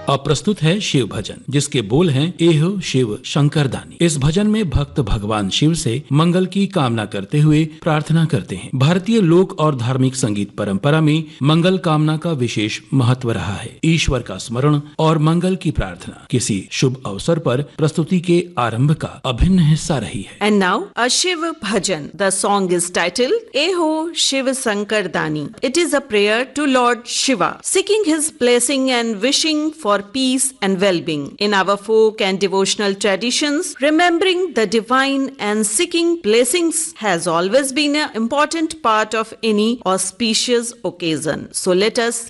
अब प्रस्तुत है शिव भजन, जिसके बोल हैं एहो शिव शंकर दानी। इस भजन में भक्त भगवान शिव से मंगल की कामना करते हुए प्रार्थना करते हैं। भारतीय लोक और धार्मिक संगीत परंपरा में मंगल कामना का विशेष महत्व रहा है। ईश्वर का स्मरण और मंगल की प्रार्थना किसी शुभ अवसर पर प्रस्तुति के आरंभ का अभिन्न हिस्सा रही है। And now a Shiv bhajan. The song is titled Eho Shiv Shankar Dani. It is a prayer to Lord Shiva, seeking his blessing and wishing for peace and well-being. In our folk and devotional traditions, remembering the divine and seeking blessings has always been an important part of any auspicious occasion. So let us